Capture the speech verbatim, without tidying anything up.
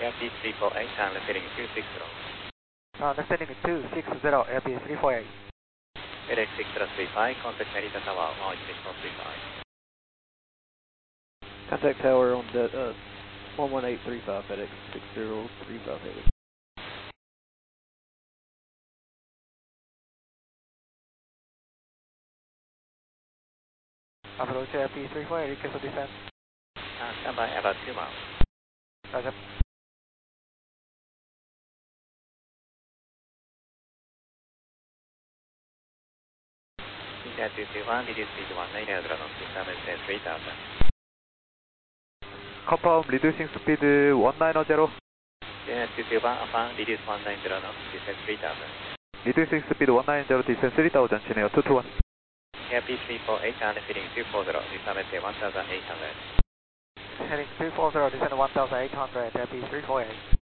Airbus three four eight, and heading two six zero. Uh, descending two six zero, Airbus three four eight. FedEx six zero three five, contact Narita Tower, one six four three five. Contact tower on the, uh, one one eight three five, FedEx six zero three five eight. Approach Airbus three four eight, request for descent. Uh, stand by about two miles. Roger. India two two one, reduce speed one nine, airdrop on system and three thousand. Confirm, reducing speed one nine zero. India two two one, upon reduce one nine zero knots, descend three thousand. Reducing speed one nine zero, descend three thousand, 진해요, two two one. Airbus three four eight, and heading two four zero, descend one thousand eight hundred. Heading two four zero, descend one thousand eight hundred, Airbus three four eight.